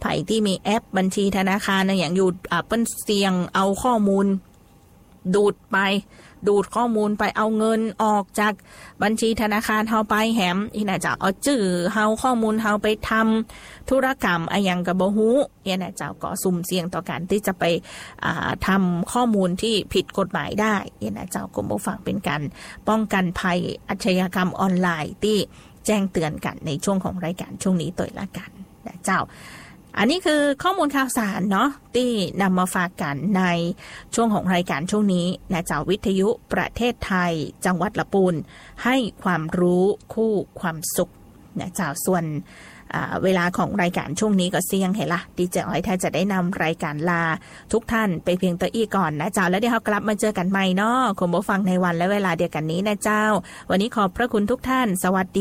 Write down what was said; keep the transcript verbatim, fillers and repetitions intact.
ผ่ที่มีแอปบัญชีธนาคารนะอย่างอยู่อ่าเปิ้นเสี่ยงเอาข้อมูลดูดไปดูดข้อมูลไปเอาเงินออกจากบัญชีธนาคารเฮาไปแหมอีน่าจะเอาจื่อเฮาข้อมูลเฮาไปทำธุรกรรมอะหยังก็บ่ฮู้อีน่าจะก็สุ่มเสี่ยงต่อการที่จะไปอ่าทำข้อมูลที่ผิดกฎหมายได้อีน่าจะกรมผู้ฟังเป็นการป้องกันภัยอาชญากรรมออนไลน์ที่แจ้งเตือนกันในช่วงของรายการช่วงนี้ตัวละกันนะเจ้าอันนี้คือข้อมูลข่าวสารเนาะที่นำมาฝากกันในช่วงของรายการช่วงนี้นะเจ้าวิทยุประเทศไทยจังหวัดลำพูนให้ความรู้คู่ความสุขนะเจ้าส่วนเวลาของรายการช่วงนี้ก็เสี่ยงเห็นละดีเจอ้อยถ้าจะได้นำรายการลาทุกท่านไปเพียงตัวอีก่อนนะเจ้าแล้วเดี๋ยวเรากลับมาเจอกันใหม่เนาะคุณผู้ฟังในวันและเวลาเดียวกันนี้นะเจ้าวันนี้ขอบพระคุณทุกท่านสวัสดี